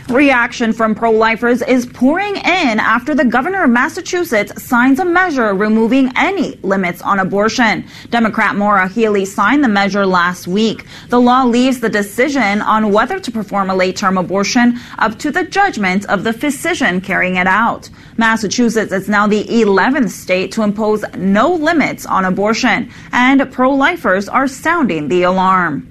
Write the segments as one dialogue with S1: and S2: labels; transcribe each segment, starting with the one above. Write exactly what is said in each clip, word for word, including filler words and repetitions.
S1: Reaction from pro-lifers is pouring in after the governor of Massachusetts signs a measure removing any limits on abortion. Democrat Maura Healey signed the measure last week. The law leaves the decision on whether to perform a late-term abortion up to the judgment of the physician carrying it out. Massachusetts is now the eleventh state to impose no limits on abortion, and pro-lifers are sounding the alarm.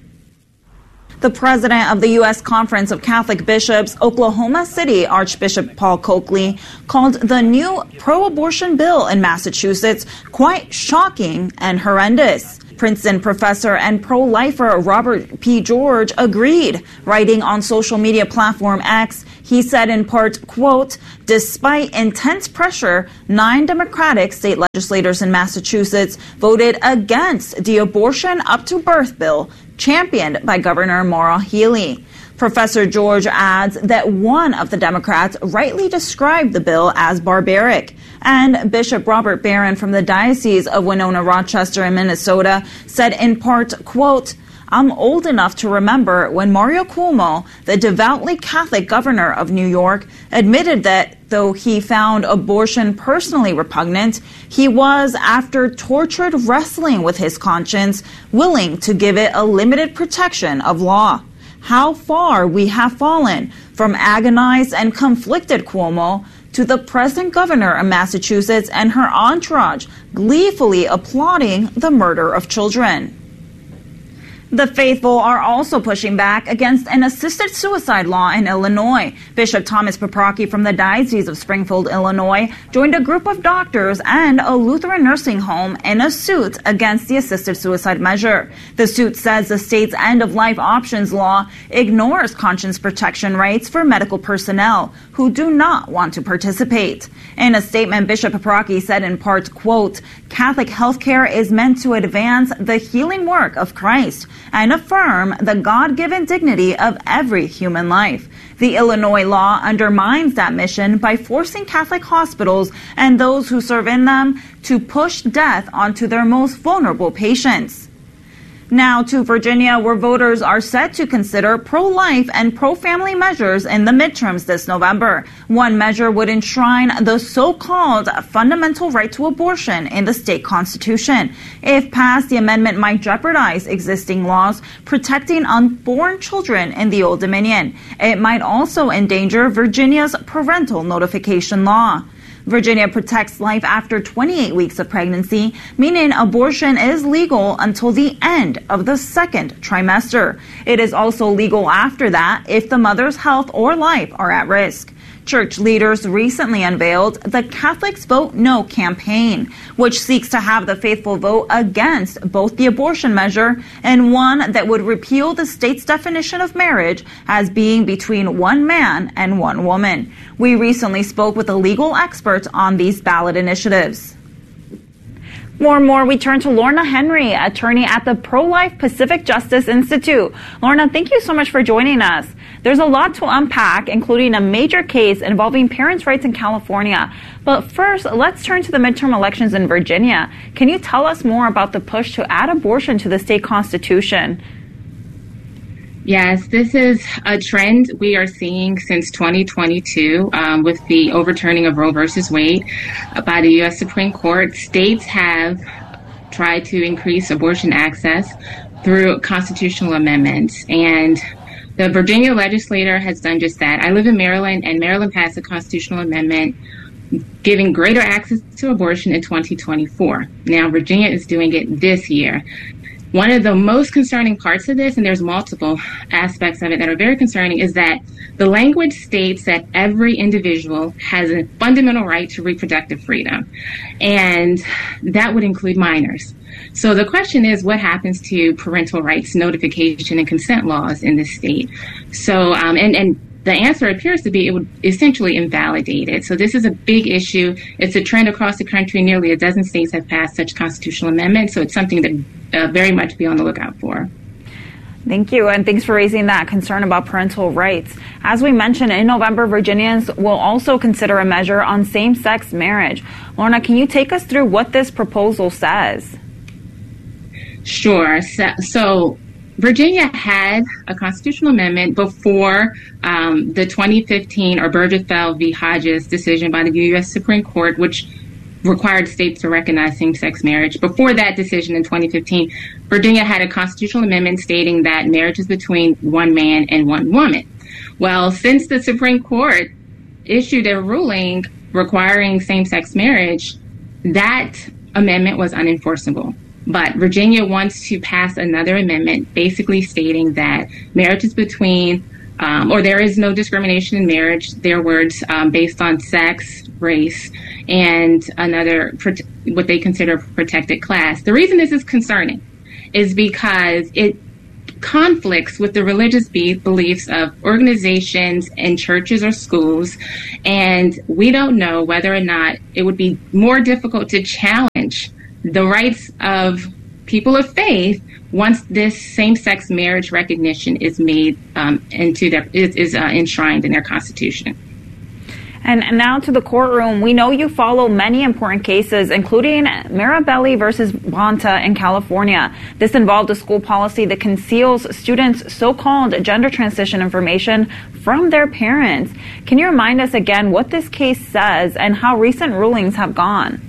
S1: The president of the U S Conference of Catholic Bishops, Oklahoma City Archbishop Paul Coakley, called the new pro-abortion bill in Massachusetts quite shocking and horrendous. Princeton professor and pro-lifer Robert P. George agreed. Writing on social media platform X, he said in part, quote, despite intense pressure, nine Democratic state legislators in Massachusetts voted against the abortion up to birth bill championed by Governor Maura Healey. Professor George adds that one of the Democrats rightly described the bill as barbaric. And Bishop Robert Barron from the Diocese of Winona-Rochester in Minnesota said in part, quote, I'm old enough to remember when Mario Cuomo, the devoutly Catholic governor of New York, admitted that though he found abortion personally repugnant, he was, after tortured wrestling with his conscience, willing to give it a limited protection of law. How far we have fallen from agonized and conflicted Cuomo to the present governor of Massachusetts and her entourage gleefully applauding the murder of children. The faithful are also pushing back against an assisted suicide law in Illinois. Bishop Thomas Paprocki from the Diocese of Springfield, Illinois, joined a group of doctors and a Lutheran nursing home in a suit against the assisted suicide measure. The suit says the state's end-of-life options law ignores conscience protection rights for medical personnel who do not want to participate. In a statement, Bishop Paprocki said in part, quote, Catholic healthcare is meant to advance the healing work of Christ and affirm the God-given dignity of every human life. The Illinois law undermines that mission by forcing Catholic hospitals and those who serve in them to push death onto their most vulnerable patients. Now to Virginia, where voters are set to consider pro-life and pro-family measures in the midterms this November. One measure would enshrine the so-called fundamental right to abortion in the state constitution. If passed, the amendment might jeopardize existing laws protecting unborn children in the Old Dominion. It might also endanger Virginia's parental notification law. Virginia protects life after twenty-eight weeks of pregnancy, meaning abortion is legal until the end of the second trimester. It is also legal after that if the mother's health or life are at risk. Church leaders recently unveiled the Catholics Vote No campaign, which seeks to have the faithful vote against both the abortion measure and one that would repeal the state's definition of marriage as being between one man and one woman. We recently spoke with a legal expert on these ballot initiatives. More and more, we turn to Lorna Henry, attorney at the Pro-Life Pacific Justice Institute. Lorna, thank you so much for joining us. There's a lot to unpack, including a major case involving parents' rights in California. But first, let's turn to the midterm elections in Virginia. Can you tell us more about the push to add abortion to the state constitution?
S2: Yes, this is a trend we are seeing since twenty twenty-two um, with the overturning of Roe versus Wade by the U S Supreme Court. States have tried to increase abortion access through constitutional amendments, and the Virginia legislature has done just that. I live in Maryland, and Maryland passed a constitutional amendment giving greater access to abortion in twenty twenty-four. Now, Virginia is doing it this year. One of the most concerning parts of this, and there's multiple aspects of it that are very concerning, is that the language states that every individual has a fundamental right to reproductive freedom, and that would include minors. So the question is, what happens to parental rights notification and consent laws in this state? So, um, and, and the answer appears to be it would essentially invalidate it. So this is a big issue. It's a trend across the country. Nearly a dozen states have passed such constitutional amendments. So it's something to uh, very much be on the lookout for.
S1: Thank you, and thanks for raising that concern about parental rights. As we mentioned, in November, Virginians will also consider a measure on same-sex marriage. Lorna, can you take us through what this proposal says?
S2: Sure. So, so Virginia had a constitutional amendment before um, the twenty fifteen Obergefell v. Hodges decision by the U S Supreme Court, which required states to recognize same-sex marriage. Before that decision in twenty fifteen, Virginia had a constitutional amendment stating that marriage is between one man and one woman. Well, since the Supreme Court issued a ruling requiring same-sex marriage, that amendment was unenforceable. But Virginia wants to pass another amendment basically stating that marriage is between, um, or there is no discrimination in marriage, their words, um, based on sex, race, and another, what they consider protected class. The reason this is concerning is because it conflicts with the religious be- beliefs of organizations and churches or schools, and we don't know whether or not it would be more difficult to challenge the rights of people of faith once this same-sex marriage recognition is made um, into their is, is uh, enshrined in their constitution.
S1: And now to the courtroom. We know you follow many important cases, including Mirabelli versus Bonta in California. This involved a school policy that conceals students' so-called gender transition information from their parents. Can you remind us again what this case says and how recent rulings have gone?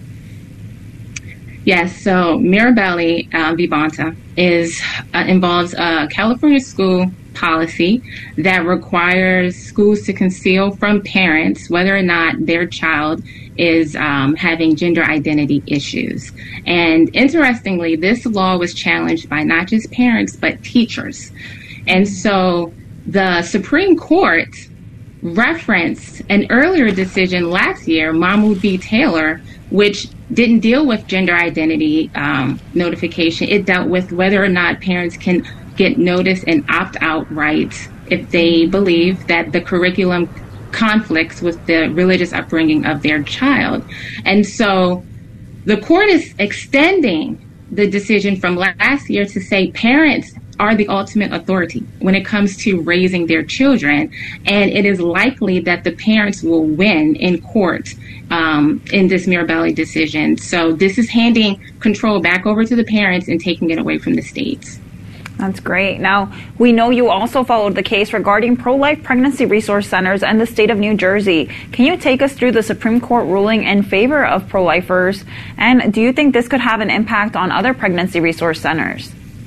S2: Yes, so Mirabelli uh, v. Bonta is uh, involves a California school policy that requires schools to conceal from parents whether or not their child is um, having gender identity issues. And interestingly, this law was challenged by not just parents, but teachers. And so the Supreme Court referenced an earlier decision last year, Mahmoud v. Taylor, which didn't deal with gender identity um, notification. It dealt with whether or not parents can get notice and opt-out rights if they believe that the curriculum conflicts with the religious upbringing of their child. And so the court is extending the decision from last year to say parents are the ultimate authority when it comes to raising their children, and it is likely that the parents will win in court um, in this Mirabelli decision. So this is handing control back over to the parents and taking it away from the states.
S1: That's great. Now, we know you also followed the case regarding pro-life pregnancy resource centers and the state of New Jersey. Can you take us through the Supreme Court ruling in favor of pro-lifers? And do you think this could have an impact on other pregnancy resource centers?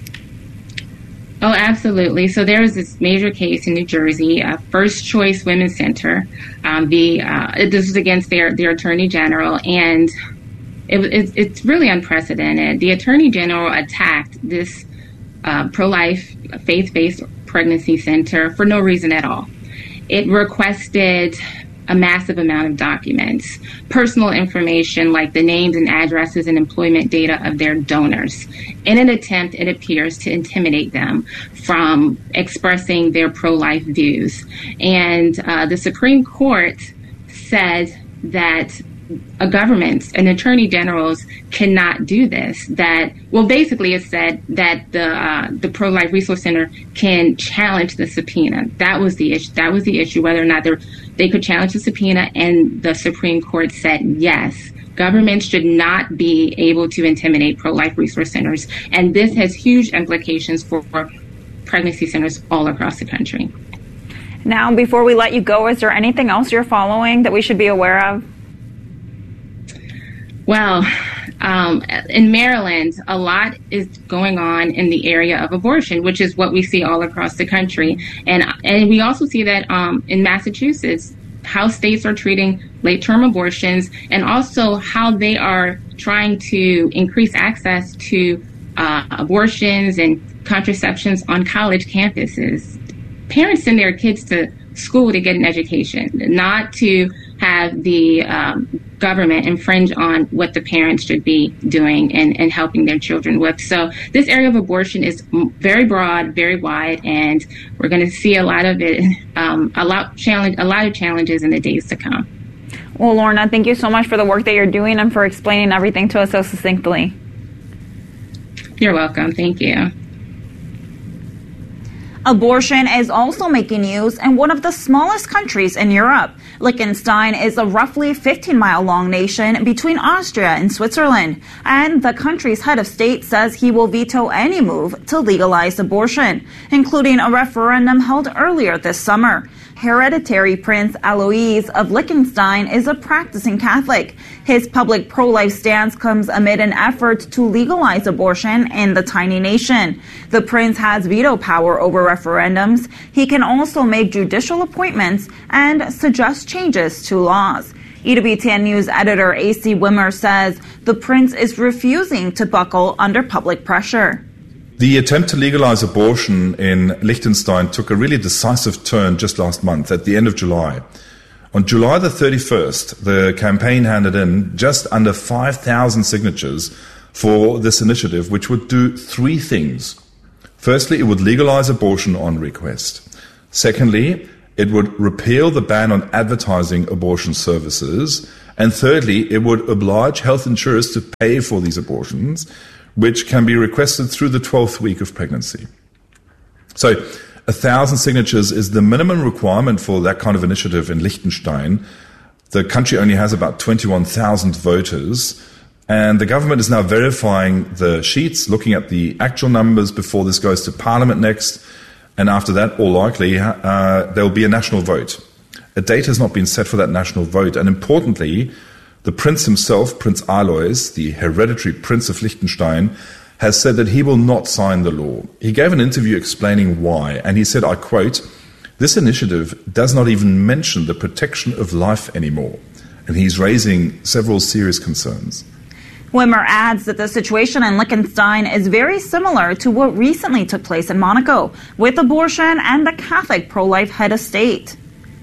S2: Oh, absolutely. So there was this major case in New Jersey, uh, First Choice Women's Center. Um, the uh, this was against their, their attorney general, and it, it, it's really unprecedented. The attorney general attacked this Uh, pro-life, faith-based pregnancy center for no reason at all. It requested a massive amount of documents, personal information like the names and addresses and employment data of their donors, in an attempt, it appears, to intimidate them from expressing their pro-life views. And uh, the Supreme Court said that a government and attorney generals cannot do this. That, well, basically it said that the uh, the Pro-Life Resource Center can challenge the subpoena. That was the issue. That was the issue, whether or not they could challenge the subpoena. And the Supreme Court said yes, governments should not be able to intimidate pro-life resource centers. And this has huge implications for pregnancy centers all across the country.
S1: Now, before we let you go, is there anything else you're following that we should be aware of?
S2: Well, um, in Maryland, a lot is going on in the area of abortion, which is what we see all across the country. And and we also see that um, in Massachusetts, how states are treating late-term abortions, and also how they are trying to increase access to uh, abortions and contraceptions on college campuses. Parents send their kids to school to get an education, not to have the um, government infringe on what the parents should be doing and, and helping their children with. So this area of abortion is very broad, very wide, and we're going to see a lot of it, um, a lot challenge, a lot of challenges in the days to come.
S1: Well, Lorna, thank you so much for the work that you're doing and for explaining everything to us so succinctly.
S2: You're welcome. Thank you.
S1: Abortion is also making news in one of the smallest countries in Europe. Liechtenstein is a roughly fifteen-mile-long nation between Austria and Switzerland, and the country's head of state says he will veto any move to legalize abortion, including a referendum held earlier this summer. Hereditary Prince Alois of Liechtenstein is a practicing Catholic. His public pro-life stance comes amid an effort to legalize abortion in the tiny nation. The prince has veto power over referendums. He can also make judicial appointments and suggest changes to laws. E W T N News editor A C Wimmer says the prince is refusing to buckle under public pressure.
S3: The attempt to legalize abortion in Liechtenstein took a really decisive turn just last month, at the end of July. On July the thirty-first, the campaign handed in just under five thousand signatures for this initiative, which would do three things. Firstly, it would legalize abortion on request. Secondly, it would repeal the ban on advertising abortion services. And thirdly, it would oblige health insurers to pay for these abortions, which can be requested through the twelfth week of pregnancy. So a thousand signatures is the minimum requirement for that kind of initiative in Liechtenstein. The country only has about twenty-one thousand voters, and the government is now verifying the sheets, looking at the actual numbers before this goes to Parliament next, and after that, all likely, uh, there will be a national vote. A date has not been set for that national vote, and importantly, the prince himself, Prince Alois, the hereditary prince of Liechtenstein, has said that he will not sign the law. He gave an interview explaining why, and he said, I quote, "This initiative does not even mention the protection of life anymore." And he's raising several serious concerns.
S1: Wimmer adds that the situation in Liechtenstein is very similar to what recently took place in Monaco, with abortion and the Catholic pro-life head of state.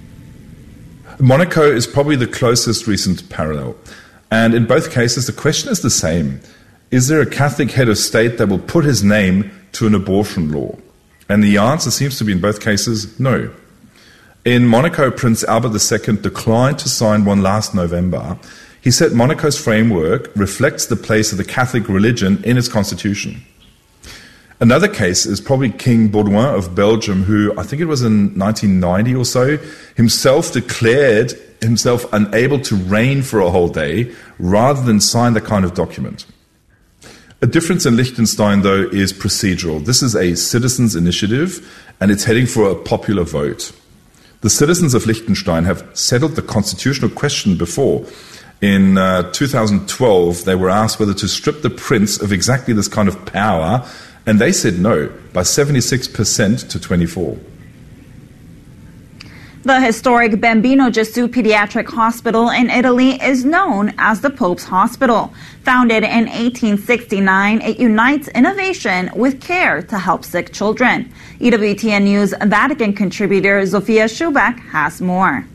S3: Monaco is probably the closest recent parallel. And in both cases, the question is the same. Is there a Catholic head of state that will put his name to an abortion law? And the answer seems to be in both cases, no. In Monaco, Prince Albert the Second declined to sign one last November. He said Monaco's framework reflects the place of the Catholic religion in its constitution. Another case is probably King Baudouin of Belgium, who I think it was in nineteen ninety or so, himself declared himself unable to reign for a whole day rather than sign that kind of document. A difference in Liechtenstein, though, is procedural. This is a citizens' initiative, and it's heading for a popular vote. The citizens of Liechtenstein have settled the constitutional question before. In uh, two thousand twelve, they were asked whether to strip the prince of exactly this kind of power, and they said no, by seventy-six percent to twenty-four.
S1: The historic Bambino Gesù Pediatric Hospital in Italy is known as the Pope's Hospital. Founded in eighteen sixty-nine, it unites innovation with care to help sick children. E W T N News Vatican contributor Zofia Schubeck has more.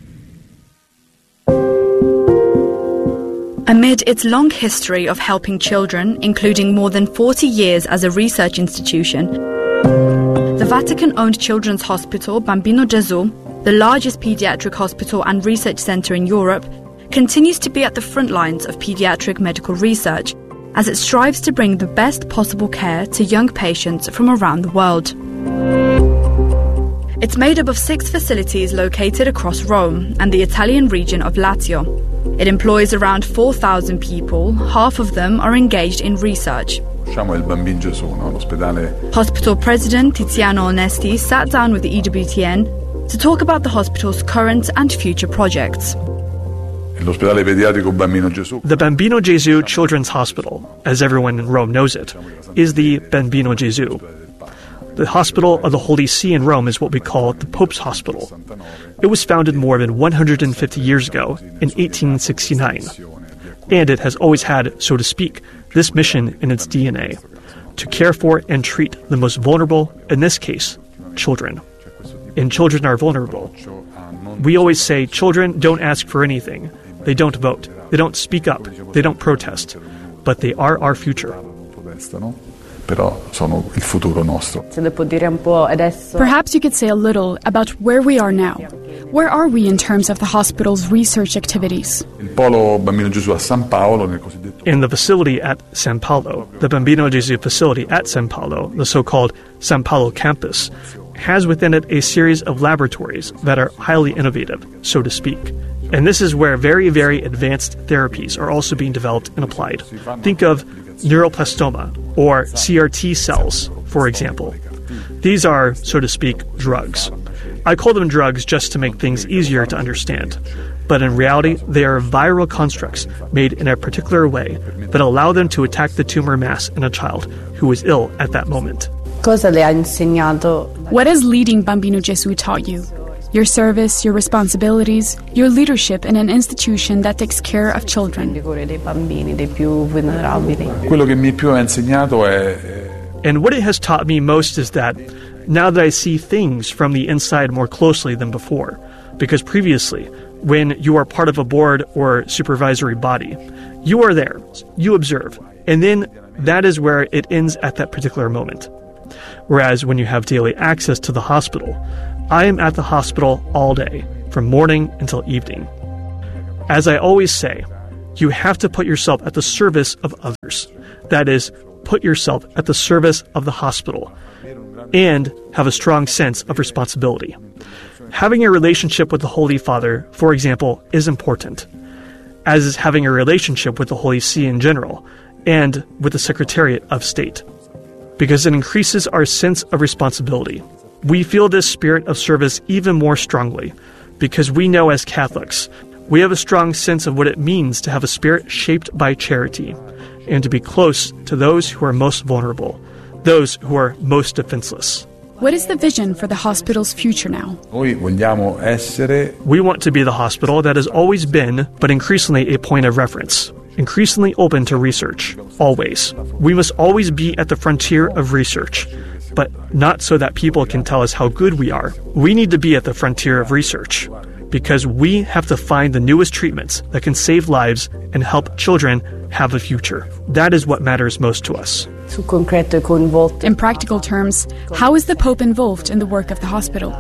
S4: Amid its long history of helping children, including more than forty years as a research institution, the Vatican-owned children's hospital Bambino Gesù, the largest pediatric hospital and research center in Europe, continues to be at the front lines of pediatric medical research as it strives to bring the best possible care to young patients from around the world. It's made up of six facilities located across Rome and the Italian region of Lazio. It employs around four thousand people, half of them are engaged in research. Hospital President Tiziano Onesti sat down with the E W T N to talk about the hospital's current and future projects.
S5: The Bambino Gesù Children's Hospital, as everyone in Rome knows it, is the Bambino Gesù. The Hospital of the Holy See in Rome is what we call the Pope's Hospital. It was founded more than one hundred fifty years ago, in eighteen sixty-nine. And it has always had, so to speak, this mission in its D N A, to care for and treat the most vulnerable, in this case, children. And children are vulnerable. We always say children don't ask for anything. They don't vote. They don't speak up. They don't protest. But they are our future.
S6: Perhaps you could say a little about where we are now. Where are we in terms of the hospital's research activities?
S5: In the facility at San Paolo, the Bambino Gesù facility at San Paolo, the so-called San Paolo campus, has within it a series of laboratories that are highly innovative, so to speak. And this is where very, very advanced therapies are also being developed and applied. Think of neuroblastoma or C R T cells, for example. These are, so to speak, drugs. I call them drugs just to make things easier to understand. But in reality, they are viral constructs made in a particular way that allow them to attack the tumor mass in a child who is ill at that moment.
S6: Cosa le ha insegnato? What has leading Bambino Gesù taught you? Your service, your responsibilities, your leadership in an institution that takes care of children.
S7: Quello che mi più ha insegnato è
S5: And what it has taught me most is that now that I see things from the inside more closely than before, because previously, when you are part of a board or supervisory body, you are there, you observe, and then that is where it ends at that particular moment. Whereas when you have daily access to the hospital, I am at the hospital all day, from morning until evening. As I always say, you have to put yourself at the service of others. That is, put yourself at the service of the hospital and have a strong sense of responsibility. Having a relationship with the Holy Father, for example, is important, as is having a relationship with the Holy See in general and with the Secretariat of State, because it increases our sense of responsibility. We feel this spirit of service even more strongly because we know as Catholics, we have a strong sense of what it means to have a spirit shaped by charity and to be close to those who are most vulnerable, those who are most defenseless.
S6: What is the vision for the hospital's future now?
S7: Noi vogliamo essere
S5: We want to be the hospital that has always been, but increasingly a point of reference, increasingly open to research, always. We must always be at the frontier of research, but not so that people can tell us how good we are. We need to be at the frontier of research, because we have to find the newest treatments that can save lives and help children have a future. That is what matters most to us.
S6: In practical terms, how is the Pope involved in the work of the hospital?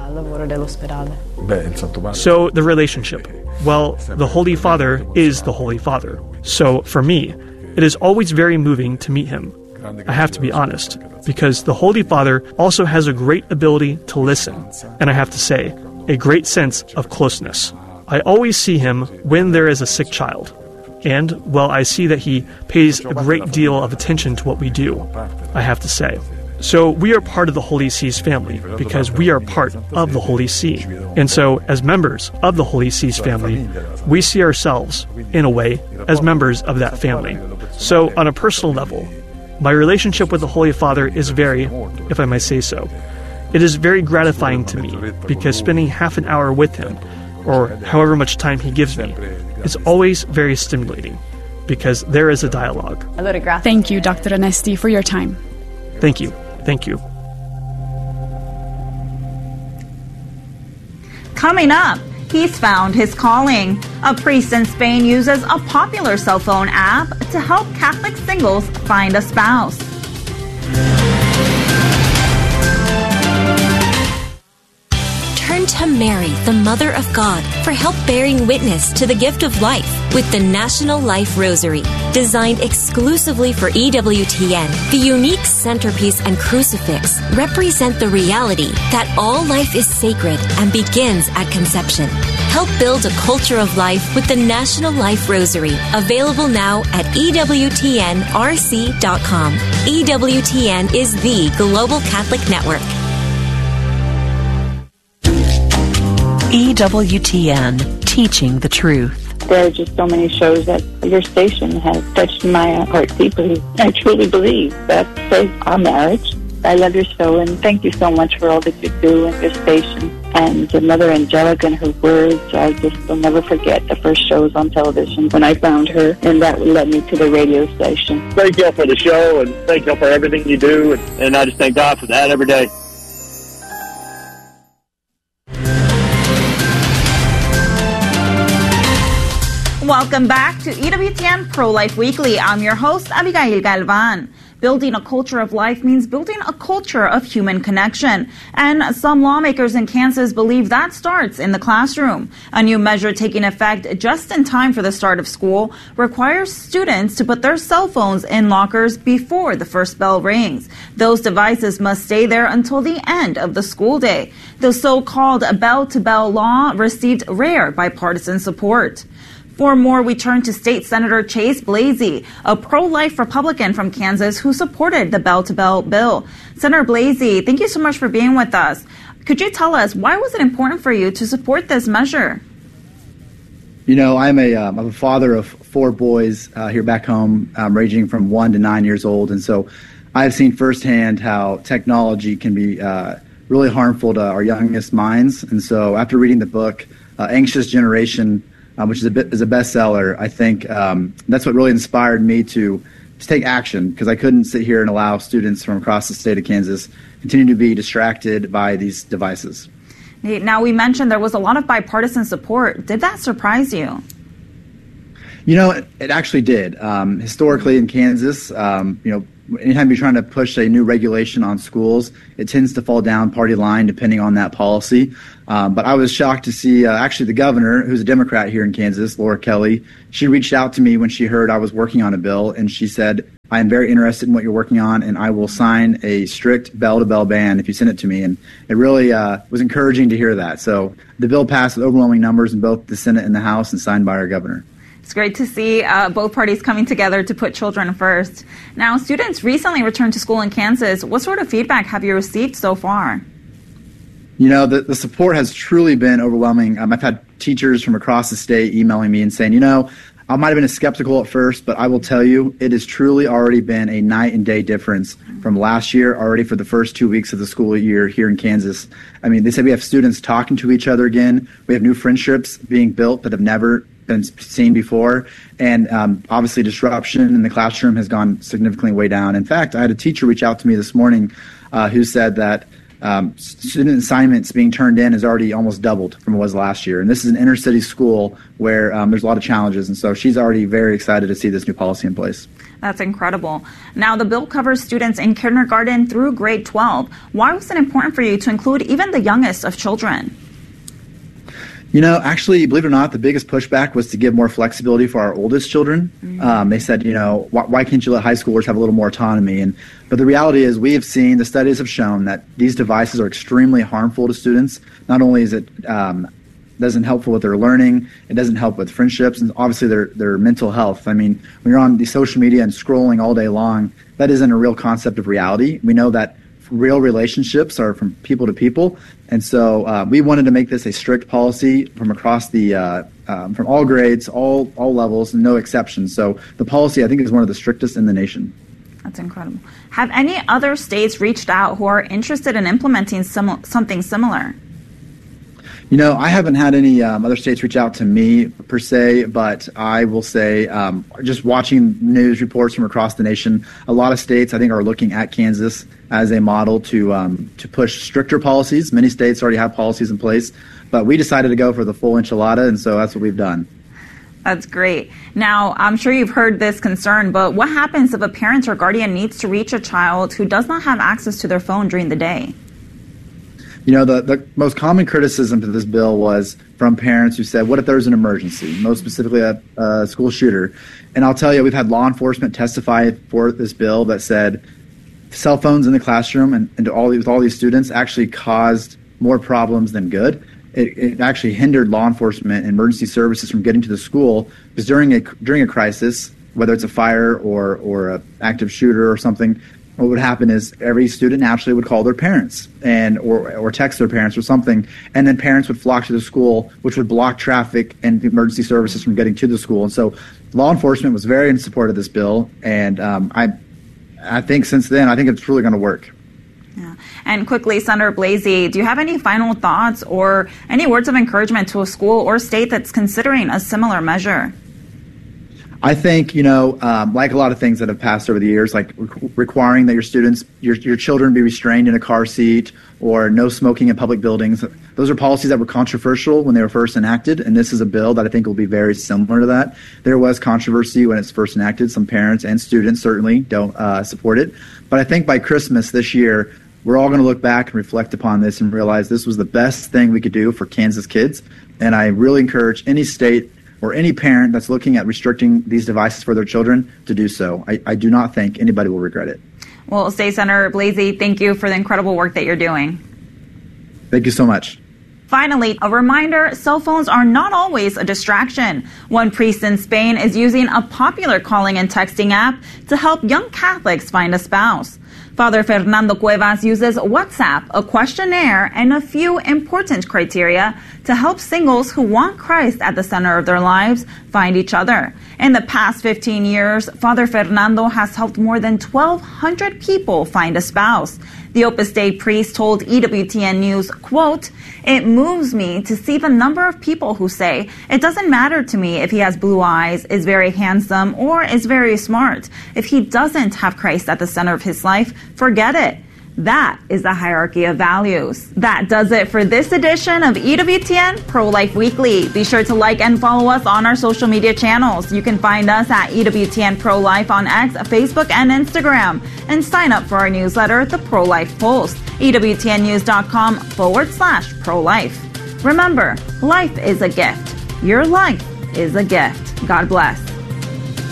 S5: So, the relationship. Well, the Holy Father is the Holy Father. So, for me, it is always very moving to meet him. I have to be honest, because the Holy Father also has a great ability to listen, and I have to say, a great sense of closeness. I always see him when there is a sick child. And, well, I see that he pays a great deal of attention to what we do, I have to say. So we are part of the Holy See's family because we are part of the Holy See. And so, as members of the Holy See's family, we see ourselves, in a way, as members of that family. So, on a personal level, my relationship with the Holy Father is very, if I may say so, it is very gratifying to me because spending half an hour with him, or however much time he gives me, is always very stimulating because there is a dialogue.
S6: Thank you, Doctor Onesti, for your time.
S5: Thank you. Thank you.
S1: Coming up, he's found his calling. A priest in Spain uses a popular cell phone app to help Catholic singles find a spouse.
S8: Turn to Mary, the Mother of God, for help bearing witness to the gift of life with the National Life Rosary. Designed exclusively for E W T N, the unique centerpiece and crucifix represent the reality that all life is sacred and begins at conception. Help build a culture of life with the National Life Rosary, available now at E W T N R C dot com. E W T N is the global Catholic network.
S9: E W T N, teaching the truth.
S10: There are just so many shows that your station has touched my heart deeply. I truly believe that saves our marriage. I love your show, and thank you so much for all that you do and your station. And Mother Angelica and her words, I just will never forget the first shows on television when I found her, and that led me to the radio station.
S11: Thank you for the show, and thank you for everything you do, and, and I just thank God for that every day.
S1: Welcome back to E W T N Pro-Life Weekly. I'm your host, Abigail Galvan. Building a culture of life means building a culture of human connection. And some lawmakers in Kansas believe that starts in the classroom. A new measure taking effect just in time for the start of school requires students to put their cell phones in lockers before the first bell rings. Those devices must stay there until the end of the school day. The so-called bell-to-bell law received rare bipartisan support. For more, we turn to State Senator Chase Blasey, a pro-life Republican from Kansas who supported the bell-to-bell bill. Senator Blasey, thank you so much for being with us. Could you tell us, why was it important for you to support this measure?
S12: You know, I'm a, um, I'm a father of four boys uh, here back home, um, ranging from one to nine years old. And so I've seen firsthand how technology can be uh, really harmful to our youngest minds. And so after reading the book, uh, Anxious Generation, Uh, which is a bit is a bestseller, I think um, that's what really inspired me to, to take action, because I couldn't sit here and allow students from across the state of Kansas continue to be distracted by these devices.
S1: Now, we mentioned there was a lot of bipartisan support. Did that surprise you?
S12: You know, it, it actually did. Um, historically in Kansas, um, you know, anytime you're trying to push a new regulation on schools, it tends to fall down party line depending on that policy. Um, but I was shocked to see uh, actually the governor, who's a Democrat here in Kansas, Laura Kelly. She reached out to me when she heard I was working on a bill, and she said, I am very interested in what you're working on, and I will sign a strict bell-to-bell ban if you send it to me. And it really uh, was encouraging to hear that. So the bill passed with overwhelming numbers in both the Senate and the House and signed by our governor.
S1: It's great to see uh, both parties coming together to put children first. Now, students recently returned to school in Kansas. What sort of feedback have you received so far?
S12: You know, the, the support has truly been overwhelming. Um, I've had teachers from across the state emailing me and saying, you know, I might have been skeptical at first, but I will tell you, it has truly already been a night and day difference from last year, already for the first two weeks of the school year here in Kansas. I mean, they said we have students talking to each other again. We have new friendships being built that have never been seen before. And um, obviously disruption in the classroom has gone significantly way down. In fact, I had a teacher reach out to me this morning uh, who said that um, student assignments being turned in has already almost doubled from what it was last year. And this is an inner city school where um, there's a lot of challenges. And so she's already very excited to see this new policy in place.
S1: That's incredible. Now, the bill covers students in kindergarten through grade twelve. Why was it important for you to include even the youngest of children?
S12: You know, actually, believe it or not, the biggest pushback was to give more flexibility for our oldest children. Mm-hmm. Um, they said, you know, why, why can't you let high schoolers have a little more autonomy? And but the reality is, we have seen, the studies have shown that these devices are extremely harmful to students. Not only is it um, doesn't helpful with their learning, it doesn't help with friendships, and obviously their their mental health. I mean, when you're on the social media and scrolling all day long, that isn't a real concept of reality. We know that real relationships are from people to people. And so uh, we wanted to make this a strict policy from across the, uh, um, from all grades, all all levels, no exceptions. So the policy, I think, is one of the strictest in the nation.
S1: That's incredible. Have any other states reached out who are interested in implementing sim- something similar?
S12: You know, I haven't had any um, other states reach out to me per se, but I will say, um, just watching news reports from across the nation, a lot of states, I think, are looking at Kansas as a model to um, to push stricter policies. Many states already have policies in place, but we decided to go for the full enchilada, and so that's what we've done.
S1: That's great. Now, I'm sure you've heard this concern, but what happens if a parent or guardian needs to reach a child who does not have access to their phone during the day?
S12: You know, the, the most common criticism to this bill was from parents who said, what if there's an emergency, most specifically a, a school shooter? And I'll tell you, we've had law enforcement testify for this bill that said cell phones in the classroom and, and to all these, with all these students actually caused more problems than good. It, it actually hindered law enforcement and emergency services from getting to the school, because during a during a crisis, whether it's a fire or or an active shooter or something, what would happen is every student naturally would call their parents and or or text their parents or something, and then parents would flock to the school, which would block traffic and the emergency services from getting to the school. And so law enforcement was very in support of this bill, and um, I I think since then, I think it's really going to work.
S1: Yeah. And quickly, Senator Blasey, do you have any final thoughts or any words of encouragement to a school or state that's considering a similar measure?
S12: I think, you know, um, like a lot of things that have passed over the years, like re- requiring that your students, your, your children be restrained in a car seat or no smoking in public buildings. Those are policies that were controversial when they were first enacted, and this is a bill that I think will be very similar to that. There was controversy when it's first enacted. Some parents and students certainly don't uh, support it. But I think by Christmas this year, we're all going to look back and reflect upon this and realize this was the best thing we could do for Kansas kids. And I really encourage any state or any parent that's looking at restricting these devices for their children to do so. I, I do not think anybody will regret it.
S1: Well, State Senator Blasey, thank you for the incredible work that you're doing.
S12: Thank you so much.
S1: Finally, a reminder, cell phones are not always a distraction. One priest in Spain is using a popular calling and texting app to help young Catholics find a spouse. Father Fernando Cuevas uses WhatsApp, a questionnaire, and a few important criteria to help singles who want Christ at the center of their lives find each other. In the past fifteen years, Father Fernando has helped more than twelve hundred people find a spouse. The Opus Dei priest told E W T N News, quote, "It moves me to see the number of people who say, it doesn't matter to me if he has blue eyes, is very handsome, or is very smart. If he doesn't have Christ at the center of his life, forget it." That is the hierarchy of values. That does it for this edition of E W T N Pro-Life Weekly. Be sure to like and follow us on our social media channels. You can find us at E W T N Pro-Life on X, Facebook, and Instagram. And sign up for our newsletter, The Pro-Life Pulse, E W T N news dot com forward slash pro-life. Remember, life is a gift. Your life is a gift. God bless.